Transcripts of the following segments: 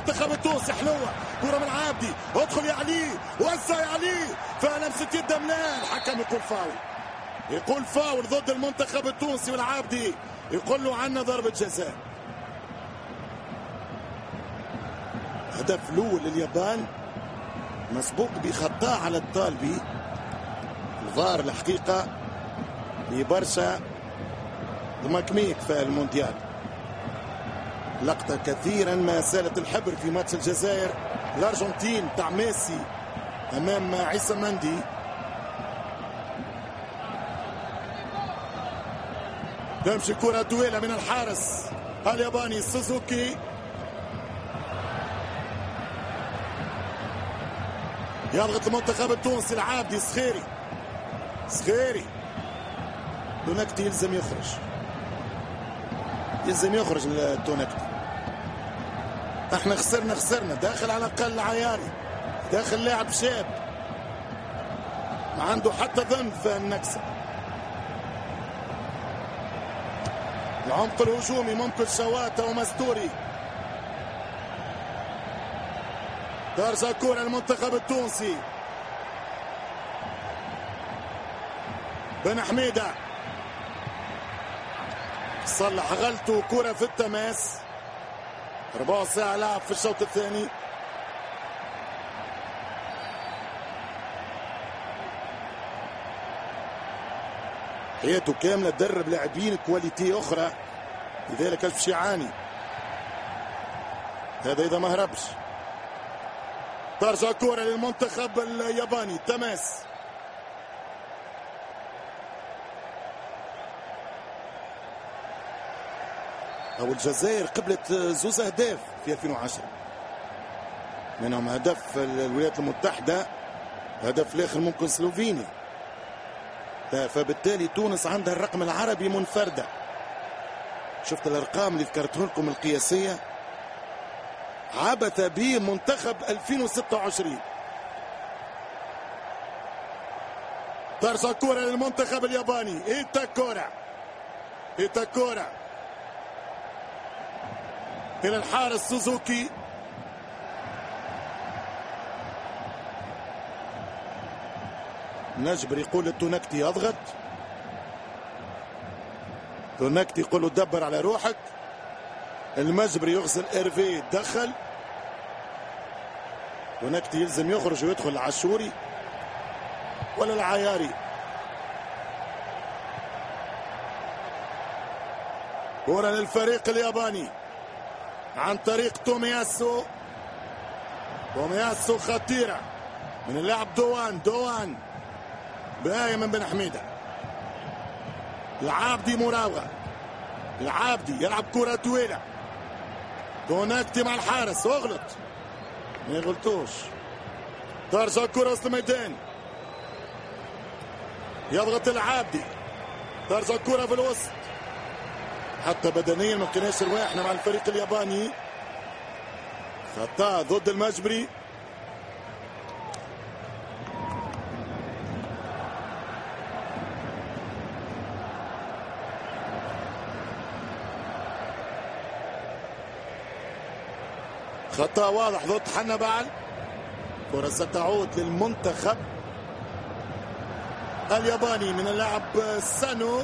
المنتخب التونسي. حلوه كره من عابدي، ادخل يا علي، وسع يا علي، فلمسه يد ملال. الحكم يقول فاول ضد المنتخب التونسي، والعابدي يقول له عنا ضربه جزاء. هدف الاول لليابان مسبوق بخطأ على الطالبي. الفار الحقيقه لبرشا ضمكميك في المونديال. لقطة كثيرا ما سالت الحبر في ماتش الجزائر الأرجنتين تاع ميسي أمام عيسى مندي. تمشي كرة طويلة من الحارس الياباني سوزوكي، يضغط المنتخب التونسي. العابدي صخيري تونكتي يلزم يخرج التونكتي. احنا خسرنا داخل على الاقل عياري، داخل لاعب شاب ما عنده حتى ذنب في النكسه. العمق الهجومي ممكن شواته ومستوري. ترجع كرة المنتخب التونسي. بن حميدة صلح غلطه، كرة في التماس. 4 ساعة لعب في الشوط الثاني. حياته كاملة درب لاعبين كواليتي أخرى، لذلك باش يعاني. هذا إذا ما هربش. ترجع كرة للمنتخب الياباني. تماس أو الجزائر قبلت 2 أهداف في 2010، منهم هدف الولايات المتحدة، هدف الآخر ممكن سلوفينيا. فبالتالي تونس عندها الرقم العربي منفردة. شفت الأرقام اللي ذكرتها لكم القياسية، عبث به منتخب 2026. ترجع كرة للمنتخب الياباني. إيتاكورا إلى الحارس سوزوكي. نجبر يقول للتونكتي اضغط، تونكتي يقول له دبر على روحك. المجبري يغسل إيرفي دخل. تونكتي يلزم يخرج ويدخل العاشوري ولا العياري. كرة للفريق الياباني عن طريق تومياسو خطيرة من اللاعب دوان بآية من بن حميدة. العابدي مراوغة، العابدي يلعب كرة طويلة. تونكتي مع الحارس، اغلط ما يغلطوش. ترجع كرة وسط الميدان، يضغط العابدي. ترجع كرة في الوسط، حتى بدنيا ما كناش رواحنا مع الفريق الياباني. خطأ ضد المجبري. خطأ واضح ضد حنبال. كرة ستعود للمنتخب الياباني من اللاعب سانو.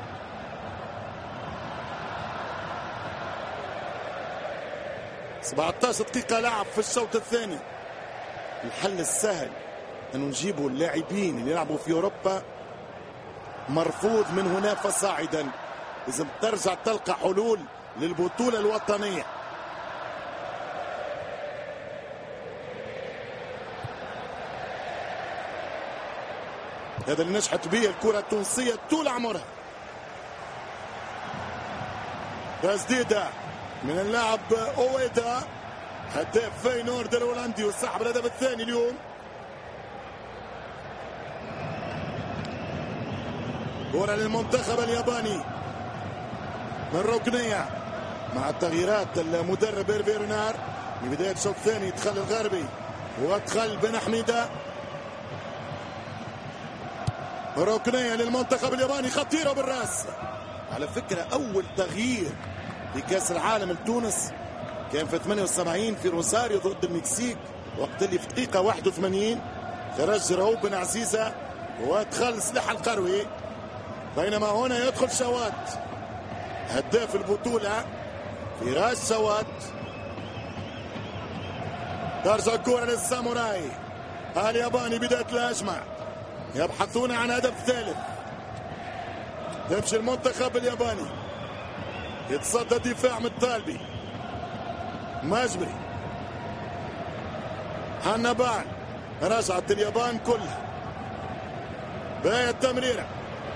– 17 دقيقة لعب في الشوط الثاني. الحل السهل أن نجيبوا اللاعبين اللي يلعبوا في أوروبا مرفوض من هنا فصاعدا. لازم ترجع تلقى حلول للبطولة الوطنية. هذا اللي نجحت به الكرة التونسية طول عمرها. تسديدة من اللاعب أويدا هداف فينورد الهولندي وصاحب الهدف الثاني اليوم. كرة للمنتخب الياباني من ركنية مع التغييرات. المدرب إيرفي رينار في بداية الشوط الثاني دخل الغربي ودخل بن حميدة. ركنية للمنتخب الياباني خطيرة بالراس. على فكرة أول تغيير في كأس العالم لتونس كان في 78 في روساريو ضد المكسيك، وقت اللي في دقيقة 81 خرج رؤوف بن عزيزة ودخل سلاح القروي، بينما هنا يدخل شوات هداف البطولة فراس شوات. ترجع الكرة للساموراي الياباني، بداية الهجمة يبحثون عن هدف ثالث. يمشي المنتخب الياباني يتصدى دفاع من الطالبي ماجبري هانبال. رجعت اليابان كلها باهي التمريرة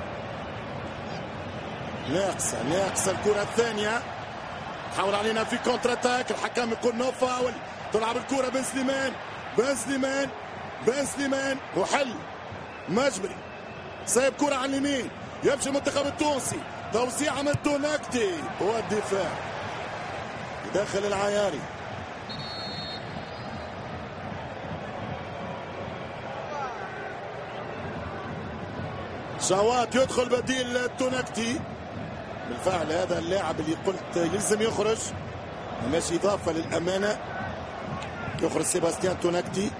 ناقصة الكرة الثانية. حاول علينا في كونتر اتاك، الحكم يقول نو فاول. تلعب الكرة بن سليمان وحل ماجبري سايب كرة على اليمين. يمشي المنتخب التونسي، توزيعة من تونكتي والدفاع داخل العياري. شوات يدخل بديل تونكتي. بالفعل هذا اللاعب اللي قلت يلزم يخرج، ماشي إضافة للأمانة، يخرج سيباستيان تونكتي.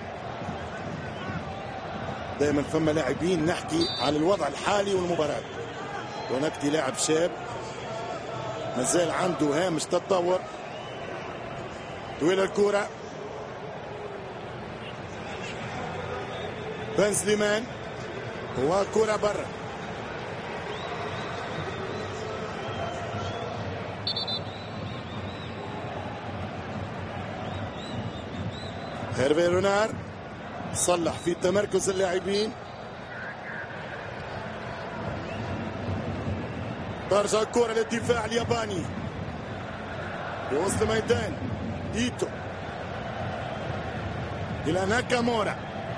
دائما فما لاعبين نحكي على الوضع الحالي والمباراة. تونكتي لاعب شاب مازال عنده هامش تطور. طويل الكرة بن سليمان وكرة برا. هيرفي رونار صلح في تمركز اللاعبين. ترجع الكرة للدفاع الياباني في وسط الميدان. إيتو إلى ناكامورا،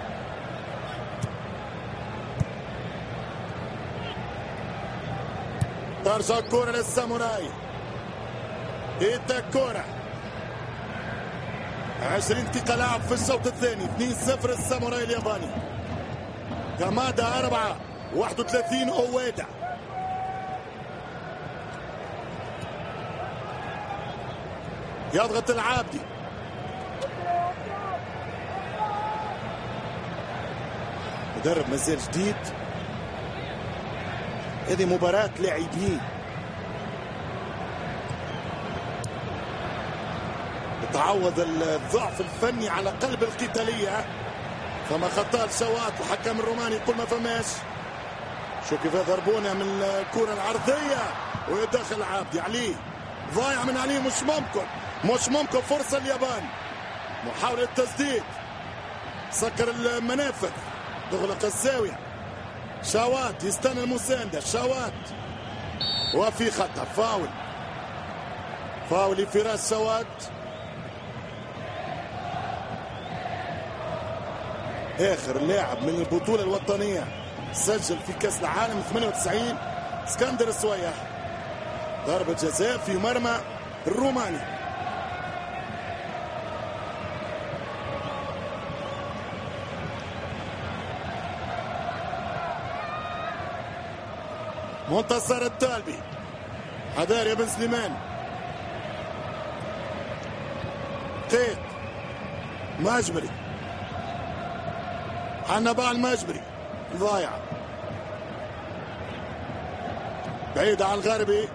ترجع الكرة للساموراي إيتاكورا. 20 دقيقة لعب في الشوط الثاني، 2-0 الساموراي الياباني. كامادا 4 31 أويدا. يضغط العابدي، مدرب مازال جديد. هذه مباراة لاعبين، تعوض الضعف الفني على قلب القتالية. فما خطأ شوات، الحكم الروماني يقول ما فماش. شو كيف ضربونا من الكرة العرضية ويدخل عابدي عليه، ضايع من عليه. مش ممكن فرصة اليابان، محاولة تسديد، سكر المنافذ، تغلق الزاوية. شوات يستنى المساندة، شوات وفي خطأ. فاول لفراس شوات. آخر لاعب من البطولة الوطنية سجل في كأس العالم 98 اسكندر السويح. ضربة جزاء في مرمى الروماني. منتصر الطالبي، حذار يا بن سليمان. قيد ماجبري، هانبال ماجبري ضايعة بعيدة على الغربي.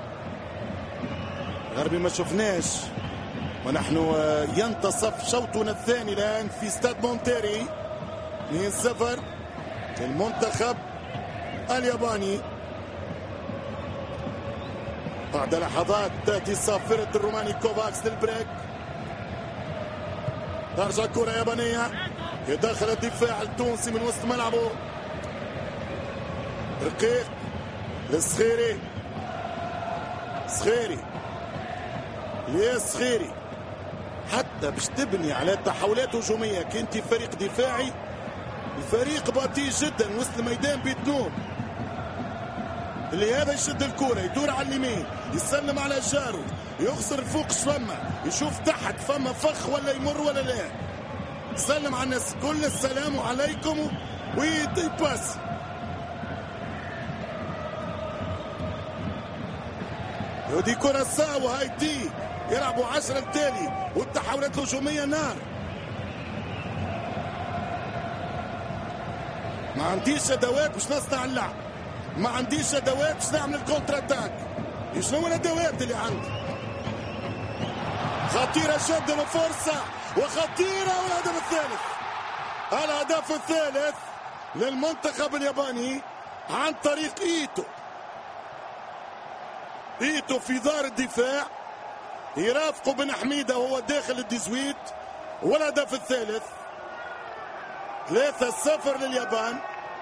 الغربي ما شفناش، ونحن ينتصف شوطنا الثاني الآن في استاد مونتيري. 2-0 للمنتخب الياباني بعد لحظات تأتي صافرة الروماني كوفاكس للبريك. ترجع كرة يابانية، يدخل الدفاع التونسي من وسط ملعبه. رقيق للصخيري، صخيري حتى باش تبني على تحولات هجومية. كنتي فريق دفاعي، الفريق بطيء جدا وسط الميدان بيتنوب. اللي هذا يشد الكرة، يدور على اليمين، يسلم على جاره، يخسر فوق شفمة، يشوف تحت فما فخ ولا يمر ولا لا، سلم على الناس كل السلام عليكم ويباس. ودي كرة ساوى هايتي يلعبوا 10 التالي والتحولات الهجومية نار. ما عنديش ادوات باش نصنع اللعب، ما عنديش ادوات باش نعمل الكونتر اتاك. شنو الادوات اللي عندي؟ خطيرة جدا وفرصة وخطيرة، والهدف الثالث. الهدف الثالث للمنتخب الياباني عن طريق ايتو في دار الدفاع، يرافقه بن حميدة وهو داخل الديزويت. والهدف الثالث 3-0 لليابان.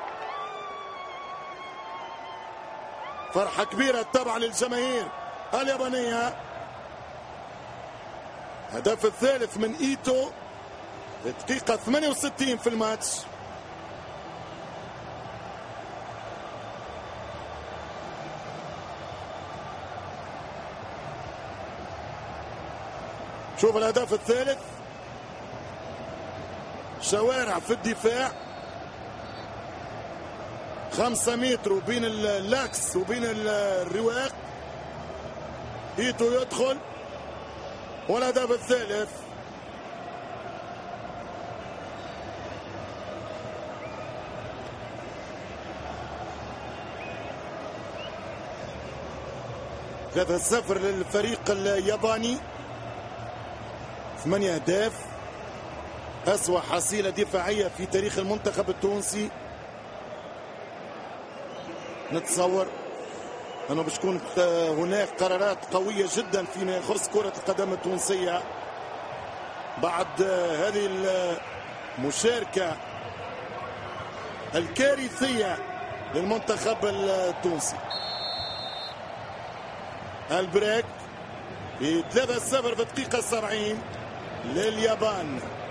فرحة كبيرة طبعا للجماهير اليابانية. هدف الثالث من ايتو في الدقيقة 68 في الماتش. شوف الهدف الثالث، شوارع في الدفاع 5 متر وبين اللاكس وبين الرواق. ايتو يدخل، والهدف الثالث. ثلاثة 0 للفريق الياباني. 8 أهداف، أسوأ حصيلة دفاعية في تاريخ المنتخب التونسي. نتصور أنه باش تكون هناك قرارات قوية جدا فيما يخص كرة القدم التونسية بعد هذه المشاركة الكارثية للمنتخب التونسي. البريك 3-0 في الدقيقة 70 لليابان.